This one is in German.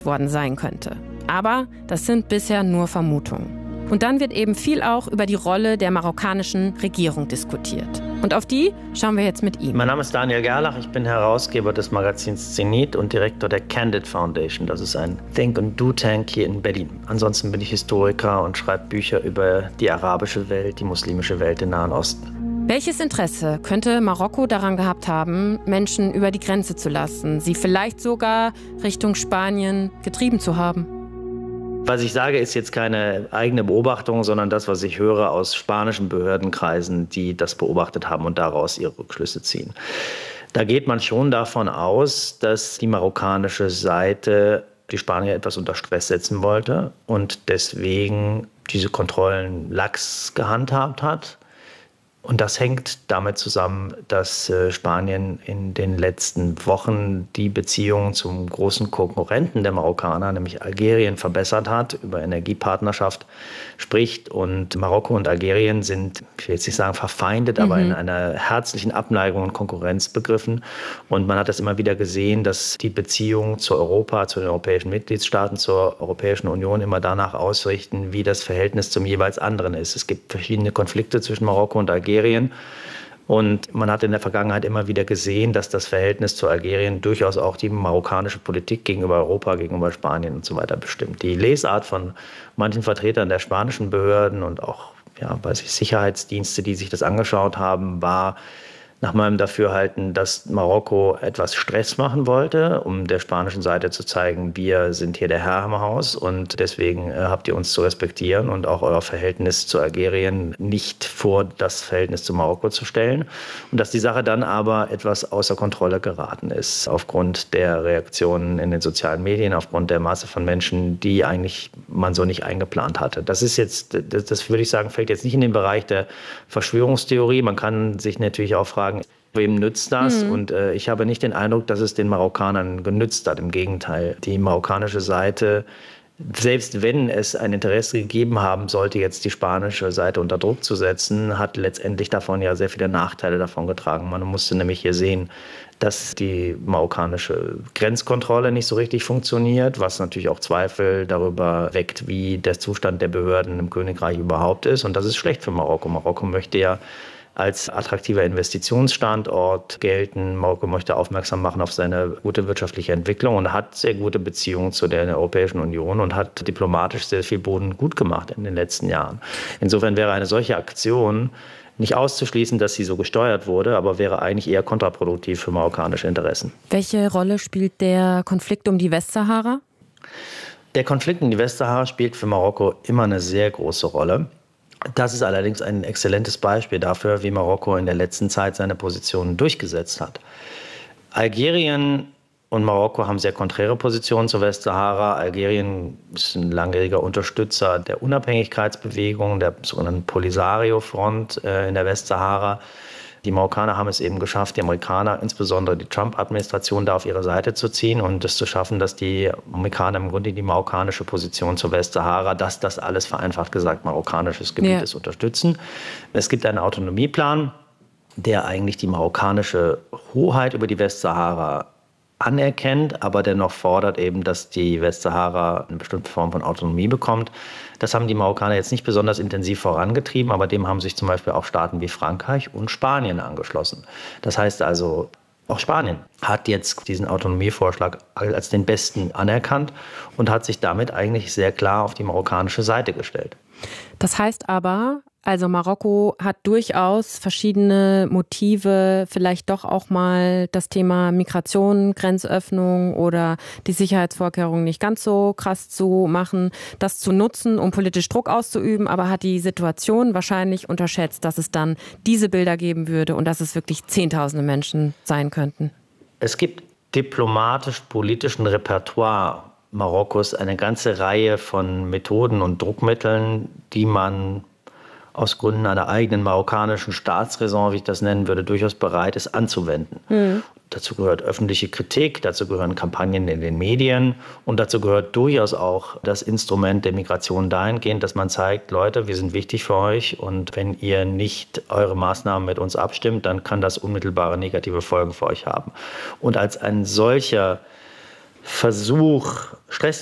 worden sein könnte. Aber das sind bisher nur Vermutungen. Und dann wird eben viel auch über die Rolle der marokkanischen Regierung diskutiert. Und auf die schauen wir jetzt mit ihm. Mein Name ist Daniel Gerlach, ich bin Herausgeber des Magazins Zenit und Direktor der Candid Foundation. Das ist ein Think- und Do-Tank hier in Berlin. Ansonsten bin ich Historiker und schreibe Bücher über die arabische Welt, die muslimische Welt im Nahen Osten. Welches Interesse könnte Marokko daran gehabt haben, Menschen über die Grenze zu lassen, sie vielleicht sogar Richtung Spanien getrieben zu haben? Was ich sage, ist jetzt keine eigene Beobachtung, sondern das, was ich höre aus spanischen Behördenkreisen, die das beobachtet haben und daraus ihre Rückschlüsse ziehen. Da geht man schon davon aus, dass die marokkanische Seite die Spanier etwas unter Stress setzen wollte und deswegen diese Kontrollen lax gehandhabt hat. Und das hängt damit zusammen, dass Spanien in den letzten Wochen die Beziehungen zum großen Konkurrenten der Marokkaner, nämlich Algerien, verbessert hat, über Energiepartnerschaft spricht. Und Marokko und Algerien sind, ich will jetzt nicht sagen verfeindet, aber in einer herzlichen Abneigung und Konkurrenz begriffen. Und man hat das immer wieder gesehen, dass die Beziehungen zu Europa, zu den europäischen Mitgliedstaaten, zur Europäischen Union immer danach ausrichten, wie das Verhältnis zum jeweils anderen ist. Es gibt verschiedene Konflikte zwischen Marokko und Algerien. Und man hat in der Vergangenheit immer wieder gesehen, dass das Verhältnis zu Algerien durchaus auch die marokkanische Politik gegenüber Europa, gegenüber Spanien und so weiter bestimmt. Die Lesart von manchen Vertretern der spanischen Behörden und auch Sicherheitsdienste, die sich das angeschaut haben, war nach meinem Dafürhalten, dass Marokko etwas Stress machen wollte, um der spanischen Seite zu zeigen, wir sind hier der Herr im Haus und deswegen habt ihr uns zu respektieren und auch euer Verhältnis zu Algerien nicht vor das Verhältnis zu Marokko zu stellen. Und dass die Sache dann aber etwas außer Kontrolle geraten ist, aufgrund der Reaktionen in den sozialen Medien, aufgrund der Masse von Menschen, die eigentlich man so nicht eingeplant hatte. Das ist jetzt, das würde ich sagen, fällt jetzt nicht in den Bereich der Verschwörungstheorie. Man kann sich natürlich auch fragen, wem nützt das? Und ich habe nicht den Eindruck, dass es den Marokkanern genützt hat. Im Gegenteil, die marokkanische Seite, selbst wenn es ein Interesse gegeben haben sollte, jetzt die spanische Seite unter Druck zu setzen, hat letztendlich davon ja sehr viele Nachteile davon getragen. Man musste nämlich hier sehen, dass die marokkanische Grenzkontrolle nicht so richtig funktioniert, was natürlich auch Zweifel darüber weckt, wie der Zustand der Behörden im Königreich überhaupt ist. Und das ist schlecht für Marokko. Marokko möchte ja als attraktiver Investitionsstandort gelten. Marokko möchte aufmerksam machen auf seine gute wirtschaftliche Entwicklung und hat sehr gute Beziehungen zu der Europäischen Union und hat diplomatisch sehr viel Boden gut gemacht in den letzten Jahren. Insofern wäre eine solche Aktion nicht auszuschließen, dass sie so gesteuert wurde, aber wäre eigentlich eher kontraproduktiv für marokkanische Interessen. Welche Rolle spielt der Konflikt um die Westsahara? Der Konflikt um die Westsahara spielt für Marokko immer eine sehr große Rolle. Das ist allerdings ein exzellentes Beispiel dafür, wie Marokko in der letzten Zeit seine Positionen durchgesetzt hat. Algerien und Marokko haben sehr konträre Positionen zur Westsahara. Algerien ist ein langjähriger Unterstützer der Unabhängigkeitsbewegung, der sogenannten Polisario-Front in der Westsahara. Die Marokkaner haben es eben geschafft, die Amerikaner, insbesondere die Trump-Administration, da auf ihre Seite zu ziehen und es zu schaffen, dass die Amerikaner im Grunde die marokkanische Position zur Westsahara, dass das alles vereinfacht gesagt marokkanisches Gebiet ist, unterstützen. Es gibt einen Autonomieplan, der eigentlich die marokkanische Hoheit über die Westsahara anerkennt, aber dennoch fordert eben, dass die Westsahara eine bestimmte Form von Autonomie bekommt. Das haben die Marokkaner jetzt nicht besonders intensiv vorangetrieben, aber dem haben sich zum Beispiel auch Staaten wie Frankreich und Spanien angeschlossen. Das heißt also, auch Spanien hat jetzt diesen Autonomievorschlag als den besten anerkannt und hat sich damit eigentlich sehr klar auf die marokkanische Seite gestellt. Das heißt aber, also Marokko hat durchaus verschiedene Motive, vielleicht doch auch mal das Thema Migration, Grenzöffnung oder die Sicherheitsvorkehrungen nicht ganz so krass zu machen, das zu nutzen, um politisch Druck auszuüben, aber hat die Situation wahrscheinlich unterschätzt, dass es dann diese Bilder geben würde und dass es wirklich Zehntausende Menschen sein könnten. Es gibt diplomatisch-politischen Repertoire Marokkos eine ganze Reihe von Methoden und Druckmitteln, die man aus Gründen einer eigenen marokkanischen Staatsräson, wie ich das nennen würde, durchaus bereit ist anzuwenden. Dazu gehört öffentliche Kritik, dazu gehören Kampagnen in den Medien und dazu gehört durchaus auch das Instrument der Migration dahingehend, dass man zeigt, Leute, wir sind wichtig für euch und wenn ihr nicht eure Maßnahmen mit uns abstimmt, dann kann das unmittelbare negative Folgen für euch haben. Und als ein solcher Versuch, Stress